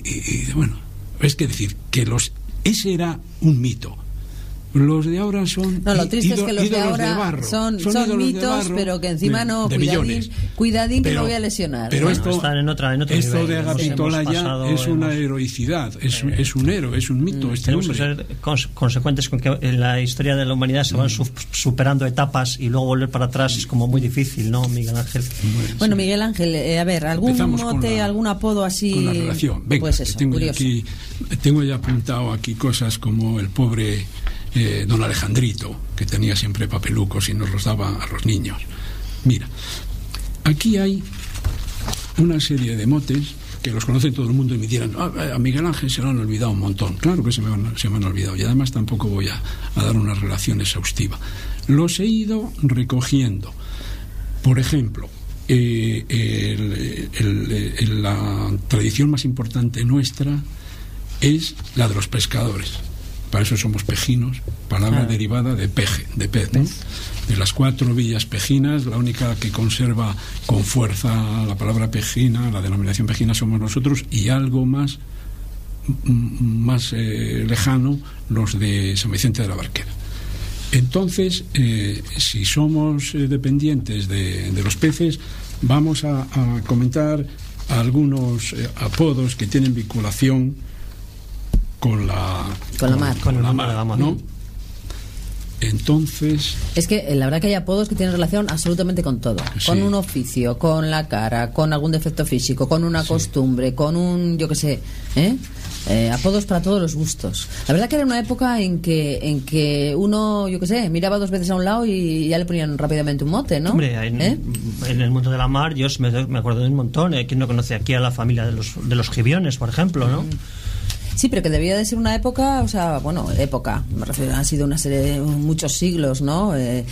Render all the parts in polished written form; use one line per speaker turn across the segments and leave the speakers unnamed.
bueno, es que decir que ese era un mito. Los de ahora son
no, lo triste es que los de ahora son mitos, pero que encima no, cuidadín que lo voy a lesionar.
Pero
bueno, están en otro
esto
nivel.
de Agapitolaya es una heroicidad, es un héroe, es un mito.
Tenemos que ser consecuentes con que en la historia de la humanidad se van superando etapas y luego volver para atrás es como muy difícil, ¿no, Miguel Ángel?
Bueno, Miguel Ángel, a ver, algún mote, algún apodo así.
Con la relación. Venga,
pues eso,
tengo ya apuntado aquí cosas como el pobre don Alejandrito, que tenía siempre papelucos y nos los daba a los niños. Mira, aquí hay una serie de motes que los conoce todo el mundo y me dirán, a Miguel Ángel se lo han olvidado un montón. Claro que se me han olvidado, y además tampoco voy a dar una relación exhaustiva. Los he ido recogiendo. Por ejemplo, la tradición más importante nuestra es la de los pescadores. Para eso somos pejinos, palabra derivada de peje, de pez, ¿no? De las 4 villas pejinas, la única que conserva con fuerza la palabra pejina, la denominación pejina, somos nosotros, y algo más lejano, los de San Vicente de la Barquera. Entonces, si somos dependientes de los peces, vamos a comentar algunos apodos que tienen vinculación con la mar, ¿no? Entonces,
es que la verdad que hay apodos que tienen relación absolutamente con todo, sí. Con un oficio, con la cara, con algún defecto físico, con una costumbre, con un, yo qué sé, apodos para todos los gustos. La verdad que era una época en que uno, yo qué sé, miraba 2 veces a un lado y ya le ponían rápidamente un mote, ¿no?
Hombre, en el mundo de la mar yo me acuerdo de un montón. ¿Quién no conoce aquí a la familia de los Gibiones, por ejemplo, no?
Sí, pero que debía de ser una época, o sea, bueno, me refiero, han sido una serie de muchos siglos, ¿no?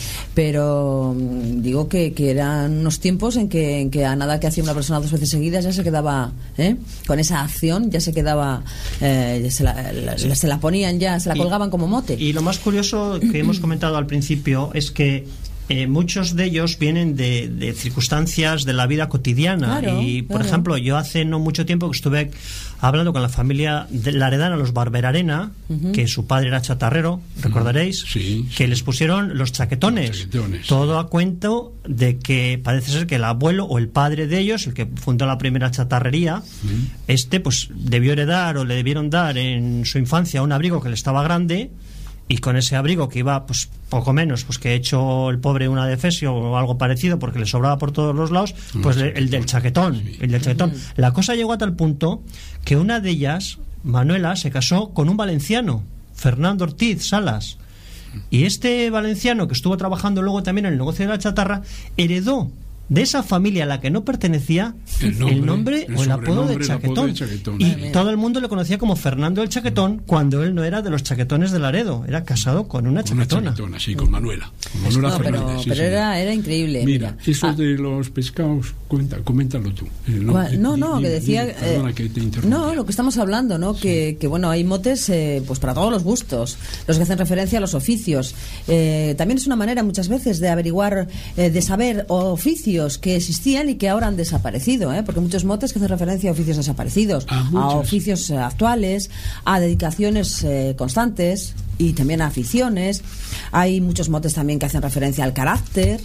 Pero digo que eran unos tiempos en que a nada que hacía una persona 2 veces seguidas ya se quedaba, con esa acción ya se quedaba, se la ponían ya, se la colgaban como mote.
Y lo más curioso que hemos comentado al principio es que muchos de ellos vienen de circunstancias de la vida cotidiana. Claro, y por ejemplo, yo hace no mucho tiempo que estuve hablando con la familia de Laredana, los Barberarena, que su padre era chatarrero, recordaréis,
sí,
que les pusieron los chaquetones. Todo a cuento de que parece ser que el abuelo o el padre de ellos, el que fundó la primera chatarrería, pues debió heredar o le debieron dar en su infancia un abrigo que le estaba grande. Y con ese abrigo que iba, pues poco menos, pues que ha hecho el pobre una defesio o algo parecido porque le sobraba por todos los lados, pues el del chaquetón. La cosa llegó a tal punto que una de ellas, Manuela, se casó con un valenciano, Fernando Ortiz Salas. Y este valenciano, que estuvo trabajando luego también en el negocio de la chatarra, heredó de esa familia a la que no pertenecía el nombre o el apodo de Chaquetón. Y todo el mundo le conocía como Fernando el Chaquetón, cuando él no era de los chaquetones de Laredo, era casado con una chaquetona.
Sí, con Manuela. Fernández,
pero era increíble.
Mira, eso de los pescados, coméntalo tú.
Que decía,
perdona que te interrumpa.
No, lo que estamos hablando, ¿no? Sí. Que bueno, hay motes pues para todos los gustos, los que hacen referencia a los oficios. También es una manera muchas veces de averiguar, de saber oficios que existían y que ahora han desaparecido, porque muchos motes que hacen referencia a oficios desaparecidos, a oficios actuales, a dedicaciones constantes y también a aficiones. Hay muchos motes también que hacen referencia al carácter,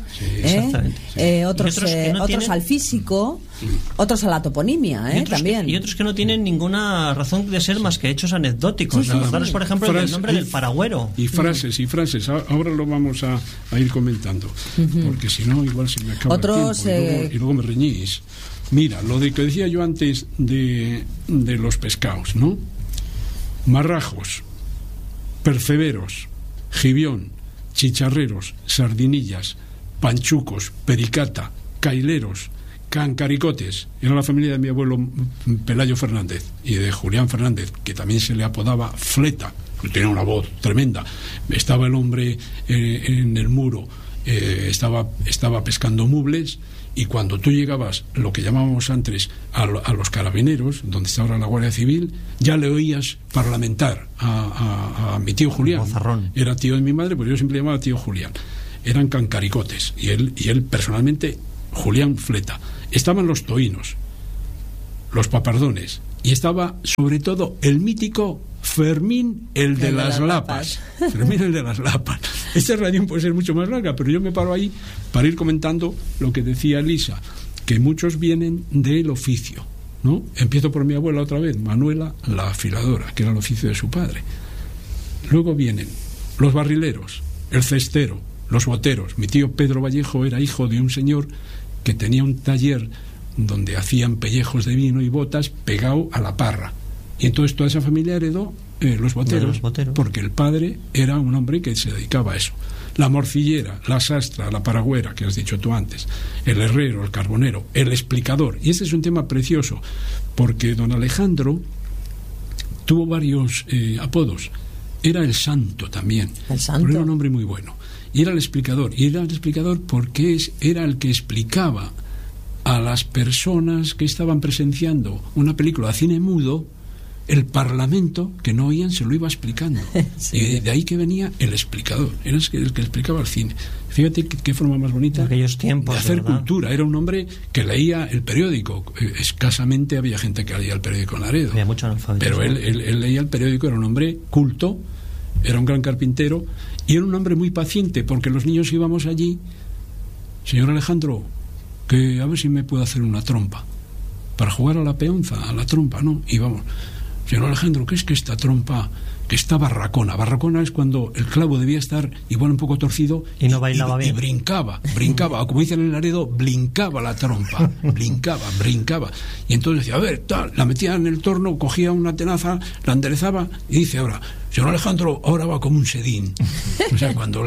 otros al físico, otros a la toponimia, también.
Y otros que no tienen ninguna razón de ser más que hechos anecdóticos. Recordaros, por ejemplo, el nombre del faragüero.
Y frases. Ahora lo vamos a ir comentando, porque si no, igual se me acaba el tiempo y luego me reñís. Mira, lo de que decía yo antes de los pescados, ¿no? Marrajos, perceberos, gibión, chicharreros, sardinillas, panchucos, pericata, caileros, cancaricotes. Era la familia de mi abuelo Pelayo Fernández y de Julián Fernández, que también se le apodaba Fleta, que tenía una voz tremenda. Estaba el hombre en el muro, estaba pescando mubles, y cuando tú llegabas, lo que llamábamos antes a los carabineros, donde está ahora la Guardia Civil, ya le oías parlamentar a mi tío Julián.
Bozarrón.
Era tío de mi madre, pero yo siempre llamaba tío Julián. Eran cancaricotes, y él personalmente, Julián Fleta. Estaban los toínos, los papardones. Y estaba, sobre todo, el mítico Fermín, el de las lapas. Fermín, el de las lapas. Esta radio puede ser mucho más larga, pero yo me paro ahí para ir comentando lo que decía Elisa, que muchos vienen del oficio, ¿no? Empiezo por mi abuela otra vez, Manuela, la afiladora, que era el oficio de su padre. Luego vienen los barrileros, el cestero, los boteros. Mi tío Pedro Vallejo era hijo de un señor que tenía un taller donde hacían pellejos de vino y botas pegado a la parra. Y entonces toda esa familia heredó los boteros, porque el padre era un hombre que se dedicaba a eso. La morcillera, la sastra, la paragüera, que has dicho tú antes, el herrero, el carbonero, el explicador. Y este es un tema precioso, porque don Alejandro tuvo varios apodos. Era el santo también.
El santo.
Pero era un hombre muy bueno. Y era el explicador. Y era el explicador porque era el que explicaba a las personas que estaban presenciando una película de cine mudo, el parlamento, que no oían, se lo iba explicando. Sí. Y de ahí que venía el explicador, era el que explicaba el cine. Fíjate qué forma más bonita
en aquellos tiempos,
de hacer,
¿verdad?
Cultura. Era un hombre que leía el periódico. Escasamente había gente que leía el periódico en Laredo.
Había mucho analfabetismo.
Pero él leía el periódico, era un hombre culto, era un gran carpintero y era un hombre muy paciente, porque los niños íbamos allí, señor Alejandro, que a ver si me puedo hacer una trompa para jugar a la peonza, a la trompa, ¿no? Y vamos, señor Alejandro, ¿qué es que esta trompa que está barracona? Barracona es cuando el clavo debía estar igual un poco torcido
y no bailaba bien.
Y brincaba, o como dicen en el Laredo, blincaba la trompa, brincaba. Y entonces decía, a ver, tal, la metía en el torno, cogía una tenaza, la enderezaba y dice ahora, señor Alejandro, ahora va como un sedín. O sea, cuando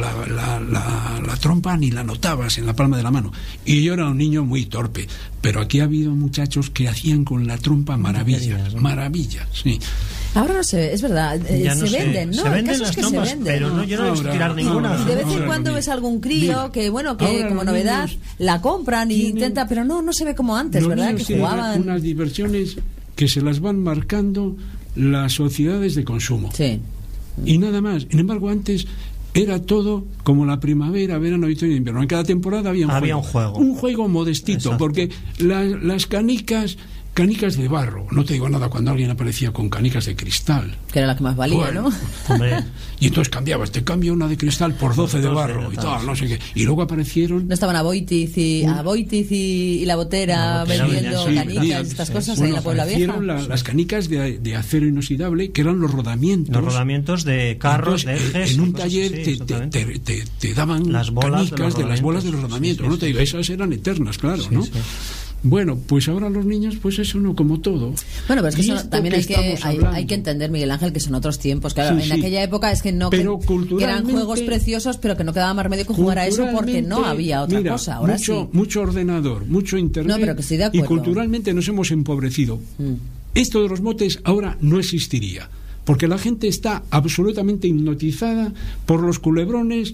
la trompa ni la notabas en la palma de la mano. Y yo era un niño muy torpe, pero aquí ha habido muchachos que hacían con la trompa maravillas, sí.
Ahora no sé, es verdad, se venden, ¿no?
Se venden
las
trompas, pero no, yo no he visto tirar ninguna.
Y de vez en cuando ves algún crío que, bueno, que como novedad la compran y intenta, pero no se ve como antes, ¿verdad? Que jugaban
unas diversiones que se las van marcando las sociedades de consumo.
Sí.
Y nada más. Sin embargo, antes era todo como la primavera, verano, otoño y invierno. En cada temporada había un juego. Un juego modestito. Exacto. Porque las canicas de barro, no te digo nada cuando alguien aparecía con canicas de cristal,
que era la que más valía, bueno,
¿no? Hombre, y entonces cambiabas, te cambio una de cristal por 12 de barro y tal, no sé qué, y luego aparecieron,
no estaban a Boitiz y la Botera vendiendo canicas, estas cosas ahí en la Puebla Vieja.
Las canicas de acero inoxidable, que eran los rodamientos
de carros,
entonces,
de ejes,
en un taller te daban las canicas de las bolas de los rodamientos, no te digo, esas eran eternas, claro, ¿no? Sí. Bueno, pues ahora los niños, pues eso no, como todo.
Bueno, pero es que también hay que entender, Miguel Ángel, que son otros tiempos. Claro, en aquella época es que no, que eran juegos preciosos, pero que no quedaba más remedio que jugar a eso porque no había otra cosa. Ahora
mucho ordenador, mucho internet.
No, pero que estoy de acuerdo.
Y culturalmente nos hemos empobrecido. Esto de los motes ahora no existiría, porque la gente está absolutamente hipnotizada por los culebrones,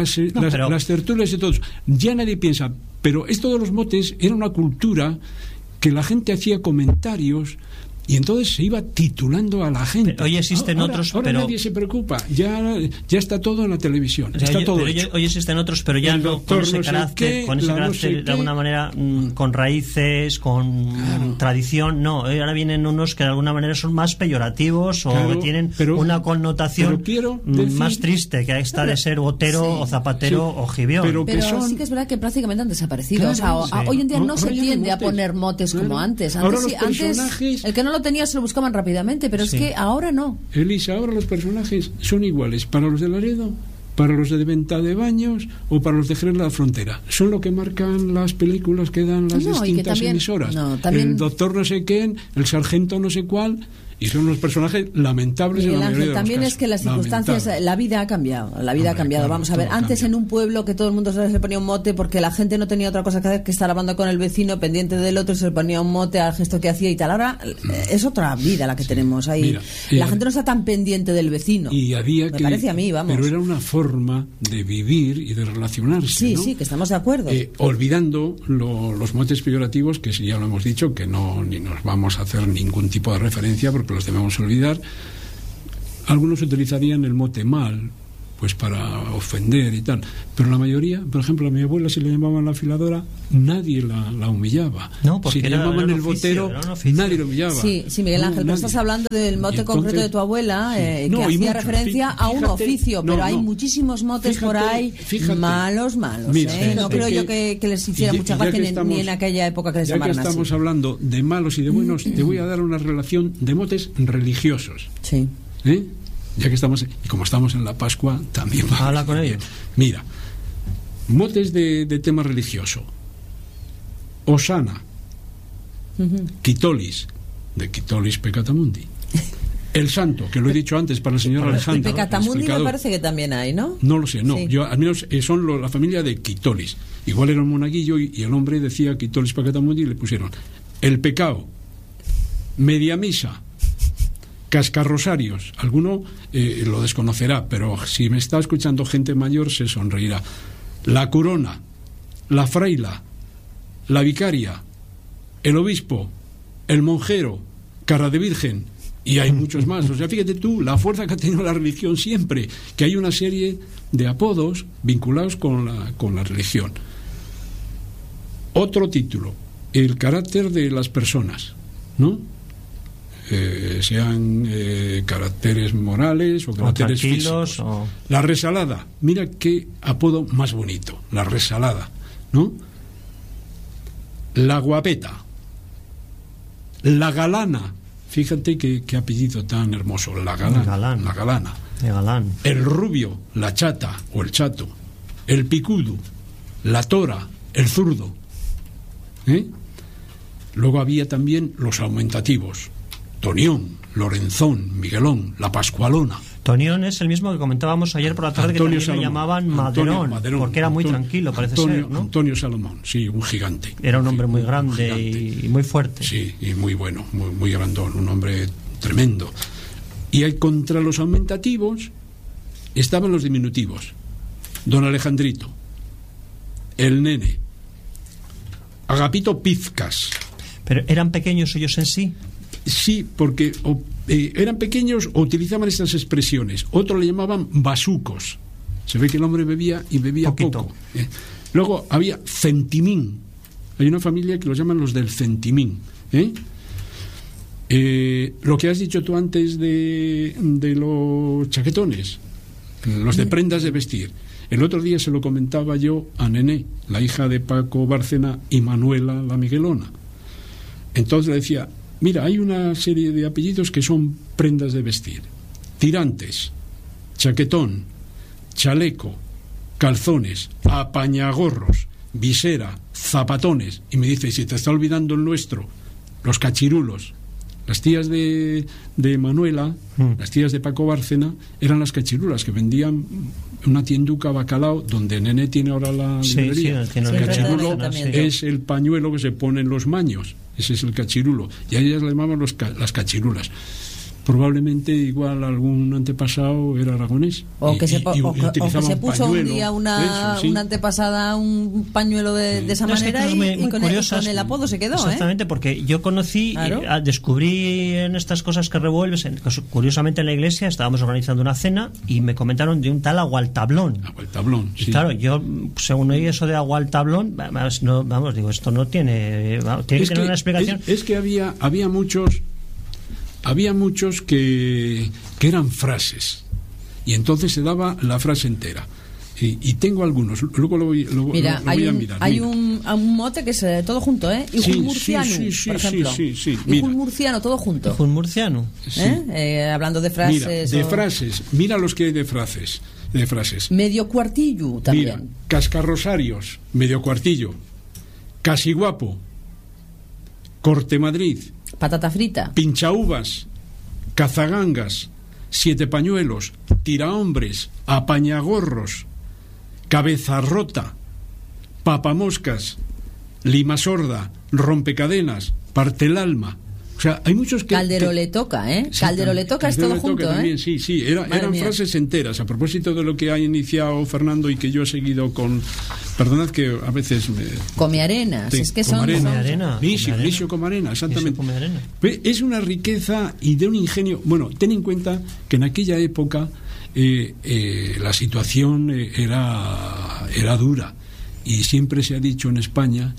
las tertulias y todo. Ya nadie piensa. Pero esto de los motes era una cultura que la gente hacía comentarios y entonces se iba titulando a la gente.
Hoy existen otros,
ahora
pero
nadie se preocupa, ya está todo en la televisión, está todo hecho.
Hoy existen otros, pero ya no con ese carácter, de alguna manera con raíces, con tradición, no. Ahora vienen unos que de alguna manera son más peyorativos o que tienen una connotación más triste que esta de ser botero o zapatero o jibión.
Pero sí que es verdad que prácticamente han desaparecido. Hoy en día no se tiende a poner motes como antes. Antes el que no lo tenía se lo buscaban rápidamente, pero es que ahora no.
Elisa, ahora los personajes son iguales para los de Laredo, para los de Venta de Baños o para los de Jerez de la Frontera. Son lo que marcan las películas que dan las distintas emisoras. El doctor no sé quién, el sargento no sé cuál. Y son unos personajes lamentables en la mayoría de los
también
casos.
Es que las circunstancias, la vida ha cambiado. Claro, vamos a ver, antes en un pueblo que todo el mundo se le ponía un mote porque la gente no tenía otra cosa que hacer que estar hablando con el vecino pendiente del otro y se le ponía un mote al gesto que hacía y tal. Ahora es otra vida la que tenemos ahí. Mira, la gente no está tan pendiente del vecino.
Y había
Me parece a mí, vamos.
Pero era una forma de vivir y de relacionarse.
Sí, que estamos de acuerdo.
Olvidando los motes peyorativos, que ya lo hemos dicho, que ni nos vamos a hacer ningún tipo de referencia porque los debemos olvidar. Algunos utilizarían el mote mal, pues para ofender y tal. Pero la mayoría, por ejemplo, a mi abuela, si le llamaban la afiladora, nadie la humillaba.
No, porque
si le llamaban el botero, nadie lo humillaba.
Sí, Miguel Ángel, pero estás hablando del mote concreto de tu abuela, que hacía referencia a un oficio, pero hay muchísimos motes por ahí malos. Mira, no creo yo que les hiciera mucha gracia ni en aquella época que les llamaran así.
Ya que estamos hablando de malos y de buenos, te voy a dar una relación de motes religiosos.
Sí.
Ya que estamos, y como estamos en la Pascua, también va.
Habla con ellos.
Mira, motes de tema religioso. Osana, Quitolis, de Quitolis Peccatamundi. El santo, que lo he dicho antes para el señor Alejandro.
Y Peccatamundi me parece que también hay, ¿no?
No lo sé, no.
Sí.
Yo, al menos son la familia de Quitolis. Igual era un monaguillo y el hombre decía Quitolis Peccatamundi y le pusieron el pecado, media misa, cascarrosarios. Alguno lo desconocerá, pero si me está escuchando gente mayor se sonreirá. La corona, la fraila, la vicaria, el obispo, el monjero, cara de virgen, y hay muchos más. O sea, fíjate tú la fuerza que ha tenido la religión siempre, que hay una serie de apodos vinculados con la religión. Otro título, el carácter de las personas, ¿no? Sean caracteres morales o caracteres físicos. La resalada, mira qué apodo más bonito, la resalada, ¿no? La guapeta, la galana, fíjate qué apellido tan hermoso, la galana, la galana. El rubio, la chata o el chato, el picudo, la tora, el zurdo. Luego había también los aumentativos: Tonión, Lorenzón, Miguelón, la Pascualona.
Tonión es el mismo que comentábamos ayer por la tarde, Antonio que también le llamaban Maderón, porque era muy tranquilo, parece ser, ¿no?
Antonio Salomón, sí, un gigante.
Era un hombre muy grande y muy fuerte.
Sí, y muy bueno, muy grandón, un hombre tremendo. Y contra los aumentativos estaban los diminutivos: Don Alejandrito, el nene, Agapito Pizcas.
¿Pero eran pequeños ellos en sí?
Sí, porque eran pequeños o utilizaban estas expresiones. Otros le llamaban basucos. Se ve que el hombre bebía y bebía poquito. Poco. Luego había centimín. Hay una familia que los llaman los del centimín. Lo que has dicho tú antes de los chaquetones, los de prendas de vestir. El otro día se lo comentaba yo a Nené, la hija de Paco Bárcena y Manuela la Miguelona. Entonces le decía: mira, hay una serie de apellidos que son prendas de vestir: tirantes, chaquetón, chaleco, calzones, apañagorros, visera, zapatones. Y me dice: y si te está olvidando el nuestro, los cachirulos. Las tías de Manuela, las tías de Paco Bárcena, eran las cachirulas que vendían una tienduca Bacalao, donde Nené tiene ahora la librería.
Sí,
el cachirulo es el pañuelo que se pone en los maños. Ese es el cachirulo. Y a ellas le llamaban las cachirulas. Probablemente igual algún antepasado era aragonés.
O que se puso un día una antepasada un pañuelo de esa manera y con el apodo se quedó.
Exactamente, porque yo conocí, descubrí en estas cosas que revuelves, curiosamente en la iglesia estábamos organizando una cena y me comentaron de un tal Agualtablón.
Agualtablón, sí.
Y claro, yo según oí eso de Agualtablón, digo, esto no tiene que tener una explicación.
Es que había muchos que eran frases, y entonces se daba la frase entera. Y tengo algunos, luego lo voy a mirar.
Hay un mote que es todo junto, Ijun murciano, por ejemplo.
Sí.
Ijun murciano, todo junto.
Ijun murciano.
Sí.
Hablando de frases.
Mira, de frases, mira los que hay de frases.
Medio cuartillo también.
Mira, cascarrosarios, medio cuartillo. Casi guapo, corte Madrid,
patata frita,
pinchauvas, cazagangas, siete pañuelos, tirahombres, apañagorros, cabeza rota, papamoscas, lima sorda, rompecadenas, parte el alma, O sea, hay muchos que...
Caldero le toca, ¿eh? Caldero le toca, es todo junto,
también, sí, eran frases enteras. A propósito de lo que ha iniciado Fernando y que yo he seguido con... Perdonad que a veces...
Come arenas, es que son...
Lisio come arena, exactamente. Es una riqueza y de un ingenio... Bueno, ten en cuenta que en aquella época la situación era dura, y siempre se ha dicho en España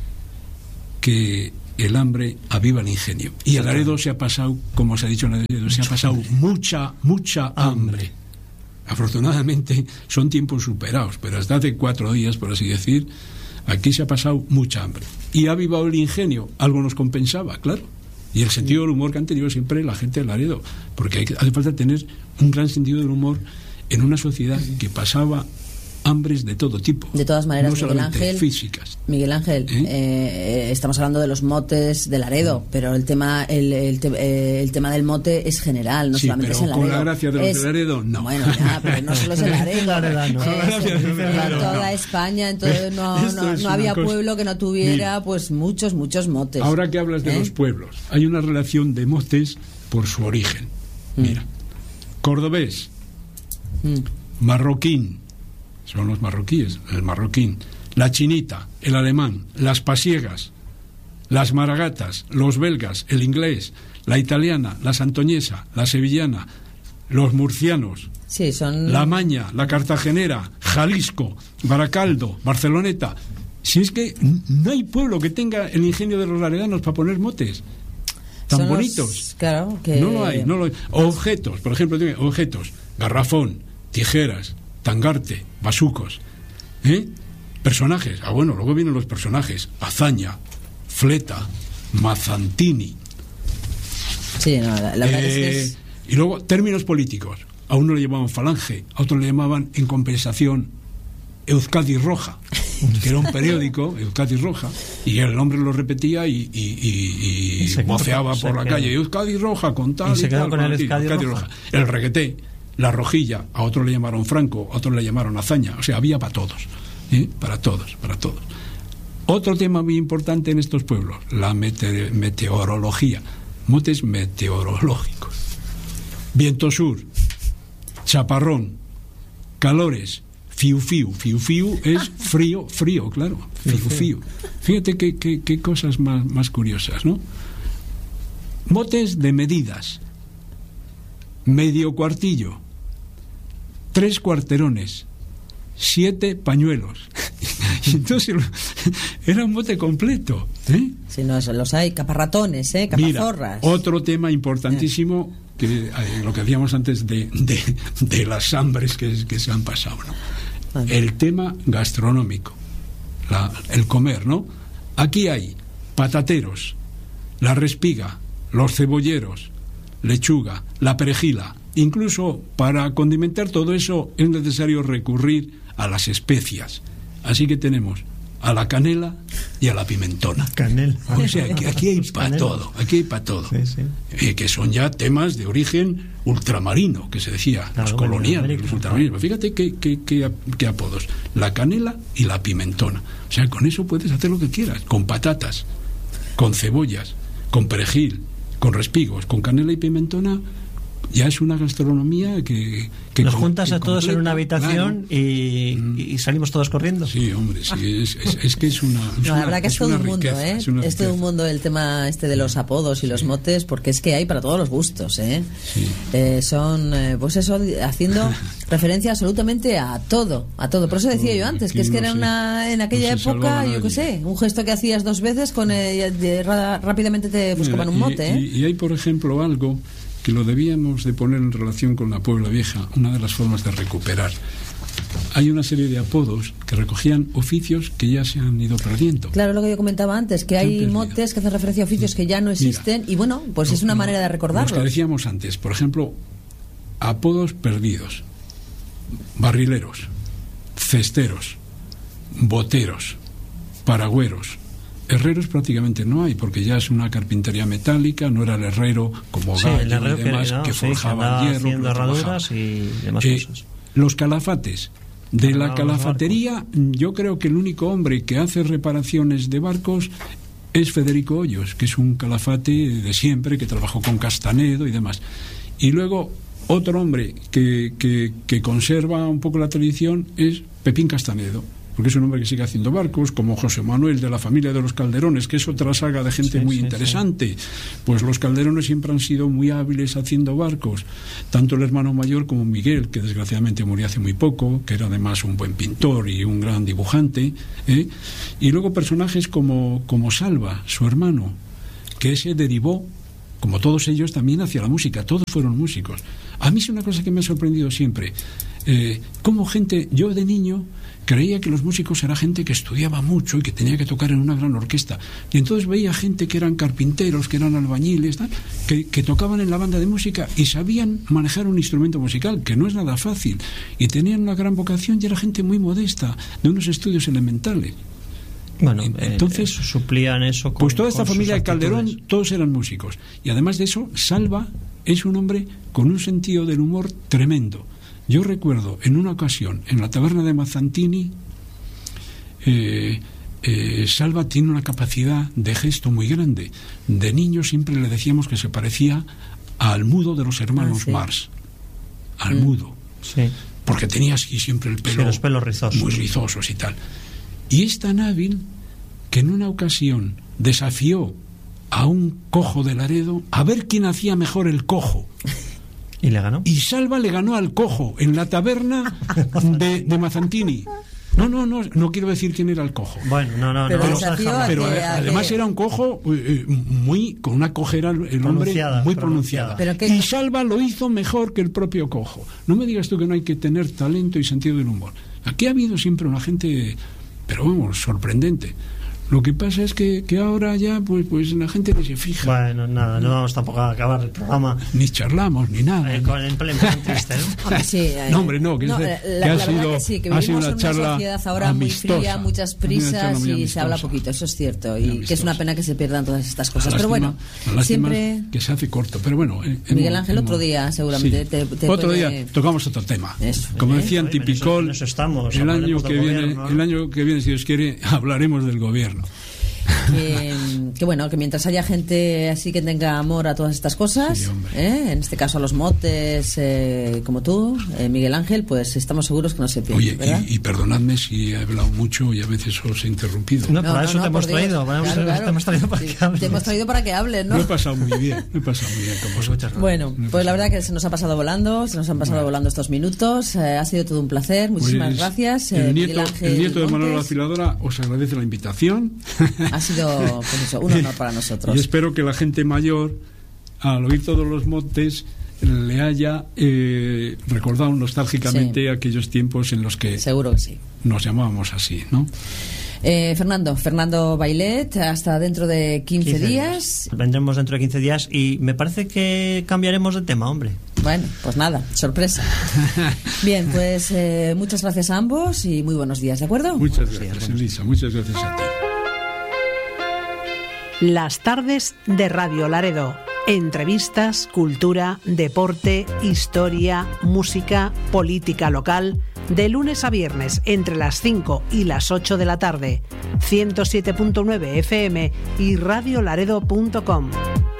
que el hambre aviva el ingenio, y en Laredo se ha pasado, como se ha dicho en Laredo, se ha pasado mucha hambre. Afortunadamente son tiempos superados, pero hasta hace 4 días, por así decir, aquí se ha pasado mucha hambre y ha avivado el ingenio. Algo nos compensaba, claro, y el sentido del humor que han tenido siempre la gente de Laredo, porque hace falta tener un gran sentido del humor en una sociedad que pasaba hambres de todo tipo.
De todas maneras,
no
Miguel Ángel,
físicas.
Miguel Ángel, estamos hablando de los motes de Laredo, pero el tema del mote es general, no solamente es en Laredo.
Con la gracia de los de Laredo, no.
Bueno, ya, pero no solo es en Laredo. En toda España, entonces no había pueblo que no tuviera pues muchos motes.
Ahora que hablas de los pueblos, hay una relación de motes por su origen. Mira, cordobés, marroquín, son los marroquíes, el marroquín, la chinita, el alemán, las pasiegas, las maragatas, los belgas, el inglés, la italiana, la santoñesa, la sevillana, los murcianos,
sí, son...
la maña, la cartagenera, Jalisco, Baracaldo, Barceloneta. Si es que no hay pueblo que tenga el ingenio de los laredanos para poner motes tan son bonitos.
Claro, que...
No lo hay. Objetos, por ejemplo, objetos, garrafón, tijeras, tangarte, basucos, personajes. Bueno, luego vienen los personajes: hazaña, fleta, mazantini.
Sí, no, la verdad es
y luego términos políticos. A uno le llamaban falange, a otro le llamaban, en compensación, Euskadi Roja, que era un periódico, Euskadi Roja, y el hombre lo repetía y voceaba por la calle: Euskadi Roja, con tal y tal,
con el Euskadi Roja.
El regueté, la rojilla, a otro le llamaron franco, a otro le llamaron hazaña. O sea, había para todos, para todos. Otro tema muy importante en estos pueblos: la meteorología, motes meteorológicos. Viento sur, chaparrón, calores, fiu-fiu es frío, claro, fiu-fiu. Fíjate qué cosas más curiosas, ¿no? Motes de medidas: medio cuartillo, 3 cuarterones, 7 pañuelos. Y entonces era un mote completo,
Sí, no, los hay, caparratones, capazorras.
Mira, otro tema importantísimo, que lo que decíamos antes de las hambres que se han pasado, ¿no? Vale. El tema gastronómico, el comer, ¿no? Aquí hay patateros, la respiga, los cebolleros, lechuga, la perejila. Incluso para condimentar todo eso es necesario recurrir a las especias. Así que tenemos a la canela y a la pimentona.
Canela.
O sea, que aquí hay para todo, sí. Que son ya temas de origen ultramarino, que se decía, claro, los coloniales, los ultramarinos. Fíjate qué apodos: la canela y la pimentona. O sea, con eso puedes hacer lo que quieras, con patatas, con cebollas, con perejil, con respigos, con canela y pimentona. Ya es una gastronomía que
los juntas a todos completa, en una habitación, claro. y salimos todos corriendo.
Sí, hombre, sí, es que es una...
la verdad que es todo un mundo, es todo un mundo el tema de los apodos y los motes, porque es que hay para todos los gustos, Sí. Son, pues eso, haciendo referencia absolutamente a todo. Por eso decía yo antes, que es que era en aquella época, yo qué sé, un gesto que hacías 2 veces, rápidamente te buscaban un mote,
Y hay, por ejemplo, algo que lo debíamos de poner en relación con la Puebla Vieja, una de las formas de recuperar. Hay una serie de apodos que recogían oficios que ya se han ido perdiendo.
Claro, lo que yo comentaba antes, que hay motes que hacen referencia a oficios que ya no existen. Mira, y bueno, pues es una manera de recordarlos.
Los que decíamos antes, por ejemplo, apodos perdidos: barrileros, cesteros, boteros, paragüeros. Herreros prácticamente no hay, porque ya es una carpintería metálica, no era el herrero como Gallo y demás, que forjaba hierro, haciendo
herraduras y demás cosas.
Los calafates. De la calafatería, yo creo que el único hombre que hace reparaciones de barcos es Federico Hoyos, que es un calafate de siempre, que trabajó con Castanedo y demás. Y luego otro hombre que conserva un poco la tradición es Pepín Castanedo, porque es un hombre que sigue haciendo barcos, como José Manuel de la familia de los Calderones, que es otra saga de gente muy interesante. Pues los Calderones siempre han sido muy hábiles haciendo barcos, tanto el hermano mayor como Miguel, que desgraciadamente murió hace muy poco, que era además un buen pintor y un gran dibujante, y luego personajes como Salva, su hermano, que ese derivó, como todos ellos, también hacia la música. Todos fueron músicos. A mí es una cosa que me ha sorprendido siempre, como gente, yo de niño creía que los músicos era gente que estudiaba mucho y que tenía que tocar en una gran orquesta, y entonces veía gente que eran carpinteros, que eran albañiles, que tocaban en la banda de música y sabían manejar un instrumento musical, que no es nada fácil, y tenían una gran vocación, y era gente muy modesta, de unos estudios elementales.
Bueno,
entonces
suplían eso con,
pues toda esta familia de Calderón,
actitudes.
todos eran músicos, y además de eso, Salva es un hombre con un sentido del humor tremendo. Yo recuerdo en una ocasión en la taberna de Mazzantini, Salva tiene una capacidad de gesto muy grande. De niño siempre le decíamos que se parecía al Mudo de los hermanos Mars, al Mudo, porque tenía así siempre el pelo,
los pelos rizosos,
muy rizosos y tal. Y es tan hábil que en una ocasión desafió a un cojo de Laredo a ver quién hacía mejor el cojo.
¿Y le ganó?
Y Salva le ganó al cojo en la taberna de Mazzantini. No quiero decir quién era el cojo.
Bueno,
pero además era un cojo muy, con una cojera el hombre muy pronunciada. Y Salva lo hizo mejor que el propio cojo. No me digas tú que no hay que tener talento y sentido del humor. Aquí ha habido siempre una gente, pero vamos, sorprendente. Lo que pasa es que ahora ya pues la gente ni se fija.
Bueno, nada, no vamos tampoco a acabar el programa.
Ni charlamos, ni nada.
En plan triste, ¿no?
Sí,
no, hombre, no, que ha sido,
que sí, que
ha sido
vivimos
una
en
charla
una sociedad ahora
amistosa,
muy fría, muchas prisas y se habla poquito, eso es cierto. Y que es una pena que se pierdan todas estas cosas. Pero bueno, siempre...
que se hace corto, pero bueno...
Miguel Ángel, otro día seguramente te
otro día tocamos otro tema. Eso, como decían Tipicol, el año que viene, si Dios quiere, hablaremos del gobierno.
Que bueno, que mientras haya gente así que tenga amor a todas estas cosas, en este caso a los motes, como tú, Miguel Ángel, pues estamos seguros que no se pierde.
Oye, y perdonadme si he hablado mucho y a veces os he interrumpido.
No, para eso te hemos traído. Te hemos traído para que hables.
Te hemos traído para que hables, ¿no?
Me he pasado muy bien con vosotros.
Bueno, pues la verdad que se nos ha pasado volando, volando estos minutos. Ha sido todo un placer. Muchísimas gracias.
El nieto de Manuel Vaciladora os agradece la invitación.
Ha sido pues eso, un honor para nosotros.
Y espero que la gente mayor, al oír todos los motes, le haya recordado nostálgicamente aquellos tiempos en los que
seguro que sí
nos llamábamos así, ¿no?
Fernando Bailet, hasta dentro de 15 días.
Vendremos dentro de 15 días y me parece que cambiaremos de tema, hombre.
Bueno, pues nada, sorpresa. Bien, pues muchas gracias a ambos y muy buenos días, ¿de acuerdo?
Muchas gracias, Elisa, muchas gracias a ti.
Las tardes de Radio Laredo. Entrevistas, cultura, deporte, historia, música, política local. De lunes a viernes entre las 5 y las 8 de la tarde. 107.9 FM y radiolaredo.com.